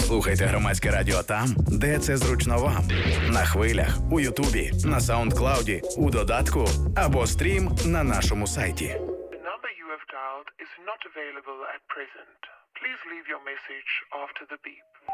Слухайте Громадське радіо там, де це зручно вам. На хвилях, у Ютубі, на Саундклауді, у додатку або стрім на нашому сайті. The number you have dialed is not available at present. Please leave your message after the beep.